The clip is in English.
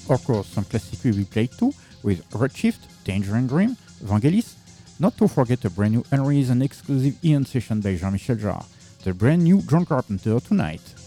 Of course, some classics we played too, with Redshift, Danger and Dream, Vangelis. Not to forget a brand new unreleased and exclusive Ian session by Jean-Michel Jarre. The brand new John Carpenter tonight.